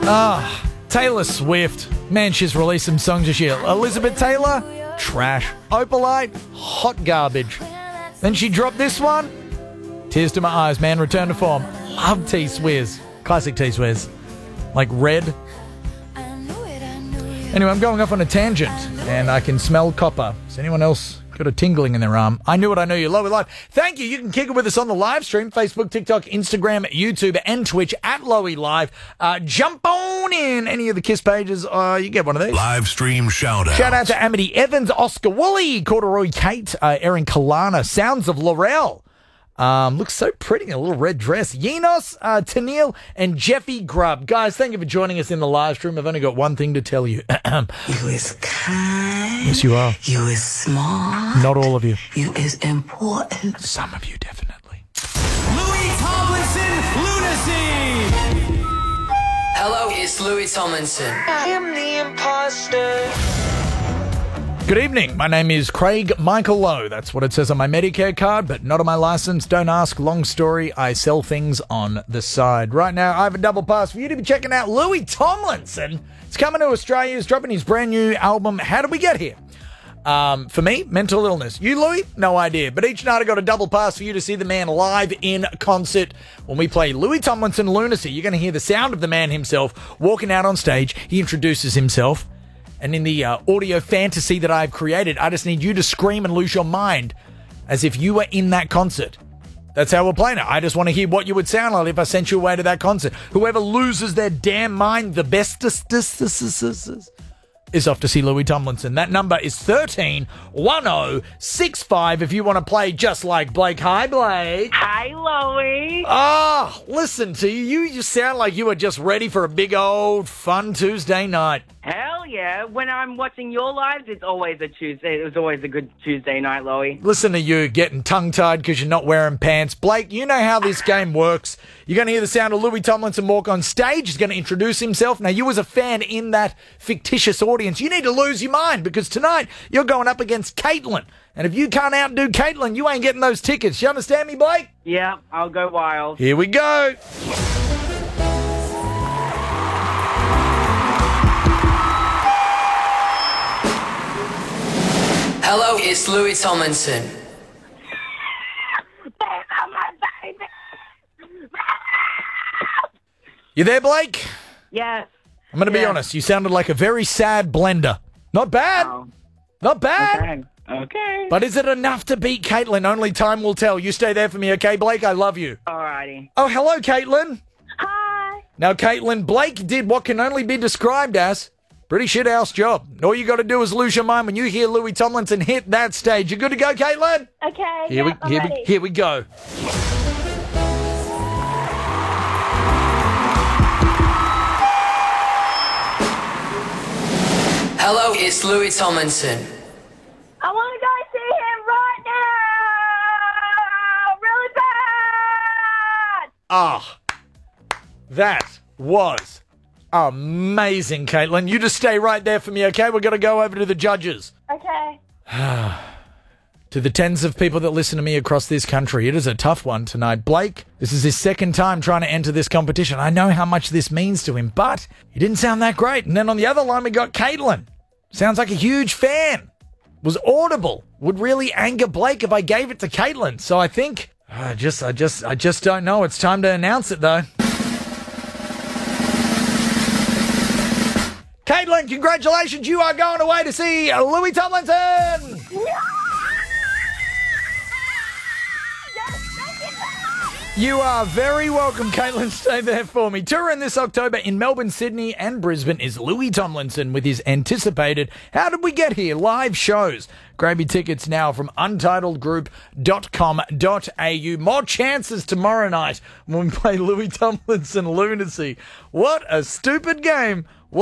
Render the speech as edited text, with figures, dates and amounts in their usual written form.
Taylor Swift. Man, she's released some songs this year. Elizabeth Taylor, trash. Opalite, hot garbage. Then she dropped this one. Tears to my eyes, man. Return to form. Love T-Swizz. Classic T-Swizz. Like Red. Anyway, I'm going off on a tangent, and I can smell copper. Does anyone else got a tingling in their arm? I knew what I knew. You Lowy Live. Thank you. You can kick it with us on the live stream. Facebook, TikTok, Instagram, YouTube, and Twitch at Lowy Live. Jump on in any of the KISS pages. You get one of these. Live stream shout out. Shout out to Amity Evans, Oscar Woolley, Corduroy Kate, Erin Kalana, Sounds of Laurel. Looks so pretty in a little red dress. Yenos, Tennille, and Jeffy Grubb. Guys, thank you for joining us in the live stream. I've only got one thing to tell you. You is kind. Yes, you are. You is smart. Not all of you. You is important. Some of you, definitely. Louis Tomlinson, Lunacy! Hello, it's Louis Tomlinson. I am the imposter. Good evening. My name is Craig Michael Lowe. That's what it says on my Medicare card, but not on my license. Don't ask. Long story. I sell things on the side. Right now, I have a double pass for you to be checking out Louis Tomlinson. He's coming to Australia. He's dropping his brand new album. How did we get here? For me, mental illness. You, Louis? No idea. But each night I got a double pass for you to see the man live in concert. When we play Louis Tomlinson Lunacy, you're going to hear the sound of the man himself walking out on stage. He introduces himself. And in the audio fantasy that I've created, I just need you to scream and lose your mind as if you were in that concert. That's how we're playing it. I just want to hear what you would sound like if I sent you away to that concert. Whoever loses their damn mind the bestest is off to see Louis Tomlinson. That number is 131065 if you want to play just like Blake. Hi, Blake. Hi, Louie. Oh, listen to you. You sound like you are just ready for a big old fun Tuesday night. Hell yeah. When I'm watching your lives, it's always a Tuesday. It was always a good Tuesday night, Louie. Listen to you getting tongue-tied because you're not wearing pants. Blake, you know how this game works. You're going to hear the sound of Louis Tomlinson walk on stage. He's going to introduce himself. Now, you as a fan in that fictitious audience, you need to lose your mind because tonight you're going up against Caitlin. And if you can't outdo Caitlin, you ain't getting those tickets. You understand me, Blake? Yeah, I'll go wild. Here we go. Hello, it's Louis Tomlinson. You there, Blake? Yes. I'm going to be Yeah. honest. You sounded like a very sad blender. Not bad. Oh, Not bad. okay. But is it enough to beat Caitlin? Only time will tell. You stay there for me, okay, Blake? I love you. Alrighty. Oh, hello, Caitlin. Hi. Now, Caitlin, Blake did what can only be described as pretty shithouse job. All you got to do is lose your mind when you hear Louis Tomlinson hit that stage. You good to go, Caitlin? Okay, Here we go. Hello, it's Louis Tomlinson. I want to go see him right now! Really bad! That was amazing, Caitlin. You just stay right there for me, okay? We're going to go over to the judges. Okay. To the tens of people that listen to me across this country, it is a tough one tonight. Blake, this is his second time trying to enter this competition. I know how much this means to him, but he didn't sound that great. And then on the other line, we got Caitlin. Sounds like a huge fan. Was audible. Would really anger Blake if I gave it to Caitlin. So I think, I just don't know. It's time to announce it, though. Caitlin, congratulations. You are going away to see Louis Tomlinson. You are very welcome, Caitlin. Stay there for me. Touring this October in Melbourne, Sydney, and Brisbane is Louis Tomlinson with his anticipated How Did We Get Here live shows. Grab your tickets now from untitledgroup.com.au. More chances tomorrow night when we play Louis Tomlinson Lunacy. What a stupid game.